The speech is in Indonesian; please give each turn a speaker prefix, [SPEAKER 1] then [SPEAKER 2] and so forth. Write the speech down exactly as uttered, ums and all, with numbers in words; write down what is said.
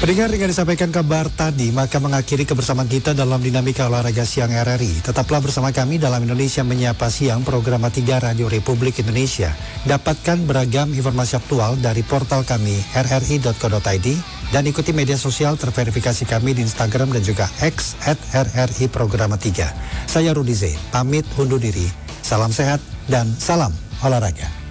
[SPEAKER 1] Pendengar, dengan disampaikan kabar tadi, maka mengakhiri kebersamaan kita dalam Dinamika Olahraga Siang R R I. Tetaplah bersama kami dalam Indonesia Menyapa Siang, program tiga Radio Republik Indonesia. Dapatkan beragam informasi aktual dari portal kami r r i dot co dot i d dan ikuti media sosial terverifikasi kami di Instagram dan juga X at R R I Programa tiga. Saya Rudi Zain, pamit undur diri. Salam sehat dan salam olahraga.